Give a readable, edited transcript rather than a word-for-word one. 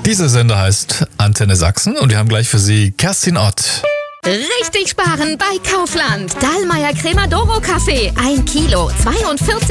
Dieser Sender heißt Antenne Sachsen und wir haben gleich für Sie Kerstin Ott. Richtig sparen bei Kaufland. Dahlmeier Cremodoro Kaffee. 1 Kilo, 42